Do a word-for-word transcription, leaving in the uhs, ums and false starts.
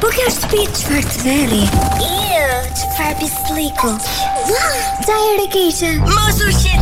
Po kjo është shtëpi çfarë të verri? Iu, çfarë pisliku. Ua, ca herë keqe. Mos u shqet